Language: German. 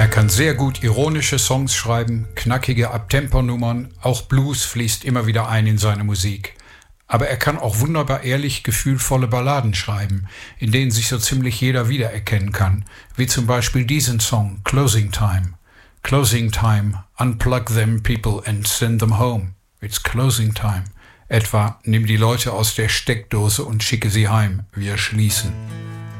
Er kann sehr gut ironische Songs schreiben, knackige Uptempo-Nummern, auch Blues fließt immer wieder ein in seine Musik. Aber er kann auch wunderbar ehrlich gefühlvolle Balladen schreiben, in denen sich so ziemlich jeder wiedererkennen kann, wie zum Beispiel diesen Song Closing Time. Closing Time, unplug them people and send them home. It's closing time. Etwa, nimm die Leute aus der Steckdose und schicke sie heim, wir schließen.